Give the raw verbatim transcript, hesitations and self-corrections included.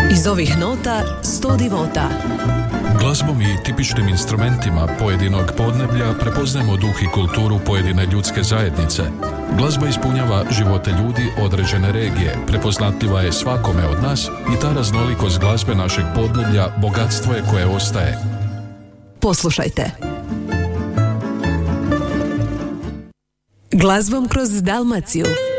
Iz ovih nota sto divota. Glazbom i tipičnim instrumentima pojedinog podneblja prepoznajemo duh i kulturu pojedine ljudske zajednice. Glazba ispunjava živote ljudi određene regije, prepoznatljiva je svakome od nas i ta raznolikost glazbe našeg podneblja bogatstvo je koje ostaje. Poslušajte. Glazbom kroz Dalmaciju.